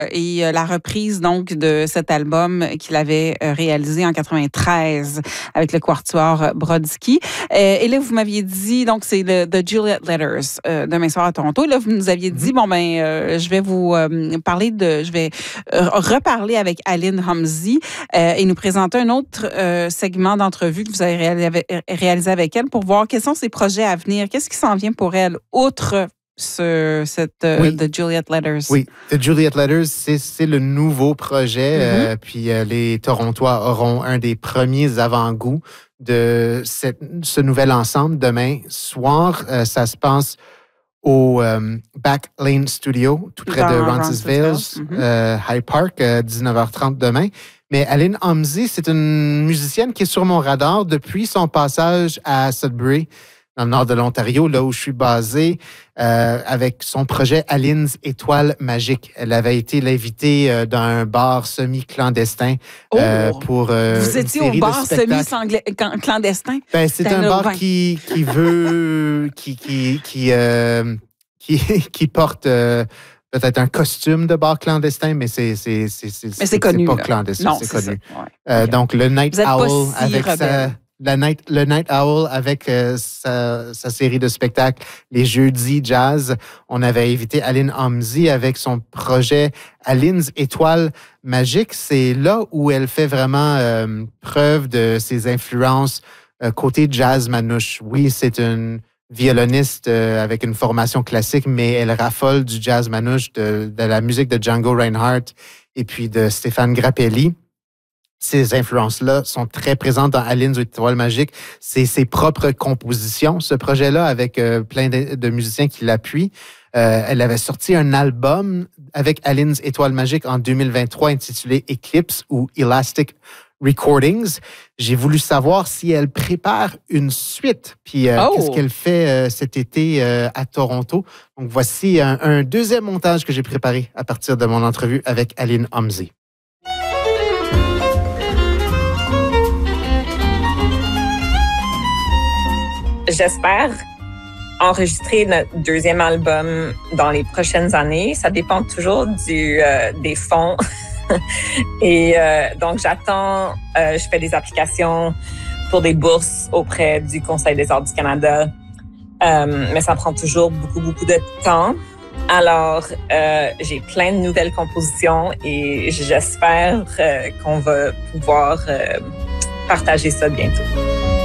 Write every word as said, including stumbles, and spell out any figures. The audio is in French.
et euh, la reprise donc de cet album qu'il avait euh, réalisé en quatre-vingt-treize avec le Quatuor Brodsky. Euh, et là, vous m'aviez dit, donc c'est le The Juliet Letters euh, demain soir à Toronto. Et là, vous nous aviez dit, mm-hmm. bon ben, euh, je vais vous euh, parler de, je vais euh, reparler avec Aline Homsy euh, et nous présenter un autre euh, segment d'entrevue que vous avez réalisé avec, réalisé avec elle pour voir quels sont ses projets à venir, qu'est-ce qui s'en vient pour elle, outre ce, cette, euh, oui. The Juliet Letters. Oui, The Juliet Letters, c'est, c'est le nouveau projet. Mm-hmm. Euh, puis euh, les Torontois auront un des premiers avant-goûts de cette, ce nouvel ensemble demain soir. Euh, ça se passe au euh, Back Lane Studio, tout près Dans de Roncesvalles, mm-hmm. euh, High Park, euh, dix-neuf heures trente demain. Mais Aline Homsy, c'est une musicienne qui est sur mon radar depuis son passage à Sudbury, dans le nord de l'Ontario, là où je suis basé, euh, avec son projet Aline's Étoile Magique. Elle avait été l'invitée euh, dans un bar semi-clandestin euh, oh, pour euh, Vous étiez au bar semi-clandestin? Ben, c'est un bar qui, qui veut... qui, qui, qui, euh, qui, qui porte... Euh, peut-être un costume de bar clandestin, mais c'est c'est c'est c'est, mais c'est, c'est connu, pas là. clandestin, non, c'est, c'est connu. Ouais. Euh, okay. Donc le Night Owl si avec rebelle. sa la night le Night Owl avec euh, sa, sa série de spectacles les jeudis jazz. On avait invité Aline Homsy avec son projet Aline's Étoile Magique. C'est là où elle fait vraiment euh, preuve de ses influences euh, côté jazz manouche. Oui, c'est une violoniste euh, avec une formation classique, mais elle raffole du jazz manouche, de, de la musique de Django Reinhardt et puis de Stéphane Grappelli. Ces influences-là sont très présentes dans Aline's Étoile Magique. C'est ses propres compositions, ce projet-là, avec euh, plein de, de musiciens qui l'appuient. Euh, elle avait sorti un album avec Aline's Étoile Magique en deux mille vingt-trois intitulé Eclipse ou Elastic Recordings. J'ai voulu savoir si elle prépare une suite, puis euh, oh. qu'est-ce qu'elle fait euh, cet été euh, à Toronto. Donc, voici un, un deuxième montage que j'ai préparé à partir de mon entrevue avec Aline Homsy. J'espère enregistrer notre deuxième album dans les prochaines années. Ça dépend toujours du, euh, des fonds. Et euh, donc, j'attends, euh, je fais des applications pour des bourses auprès du Conseil des arts du Canada, euh, mais ça prend toujours beaucoup, beaucoup de temps. Alors, euh, j'ai plein de nouvelles compositions et j'espère euh, qu'on va pouvoir euh, partager ça bientôt.